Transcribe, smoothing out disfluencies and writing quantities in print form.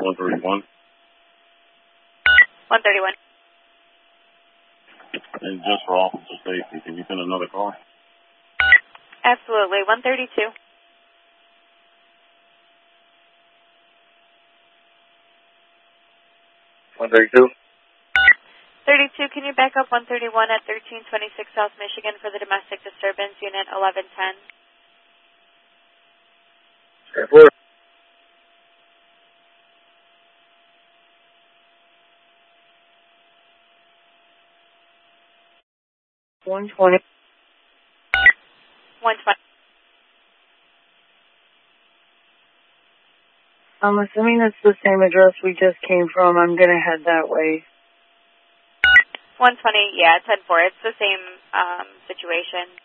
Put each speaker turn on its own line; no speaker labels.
131.
131.
And just for officer safety, can you send another car?
Absolutely. 132.
132.
32, can you back up 131 at 1326 South Michigan for the domestic disturbance, unit 1110?
Airport. $120.
120.
I'm assuming it's the same address we just came from. I'm going to head that way.
120, yeah, 10-4. It's the same situation.